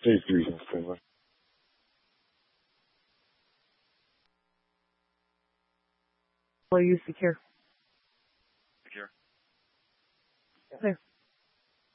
Hey, greetings, Taylor. Will you secure? Secure. There.